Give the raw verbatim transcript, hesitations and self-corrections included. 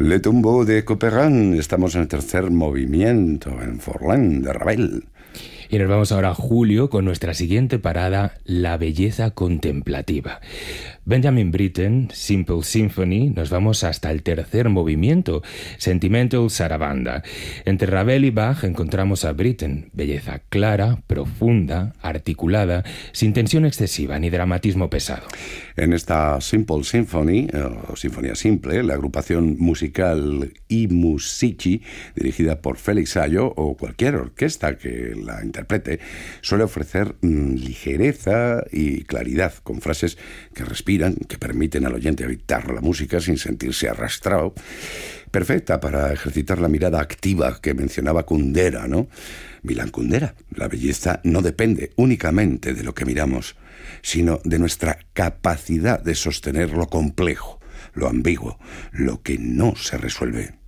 Le Tombeau de Couperin. Estamos en el tercer movimiento, en Forlán de Ravel. Y nos vamos ahora a julio con nuestra siguiente parada, La belleza contemplativa. Benjamin Britten, Simple Symphony, nos vamos hasta el tercer movimiento, Sentimental Sarabanda. Entre Ravel y Bach encontramos a Britten, belleza clara, profunda, articulada, sin tensión excesiva ni dramatismo pesado. En esta Simple Symphony, o Sinfonía Simple, la agrupación musical I Musici, dirigida por Félix Ayo o cualquier orquesta que la interprete, suele ofrecer mmm, ligereza y claridad, con frases que respiran, que permiten al oyente evitar la música sin sentirse arrastrado. Perfecta para ejercitar la mirada activa que mencionaba Kundera, ¿no? Milan Kundera. La belleza no depende únicamente de lo que miramos, sino de nuestra capacidad de sostener lo complejo, lo ambiguo, lo que no se resuelve.